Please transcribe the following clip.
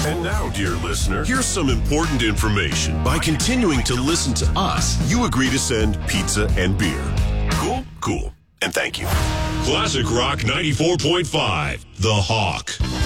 And now, dear listener, here's some important information. By continuing to listen to us, you agree to send pizza and beer. Cool? Cool. And thank you. Classic Rock 94.5, The Hawk.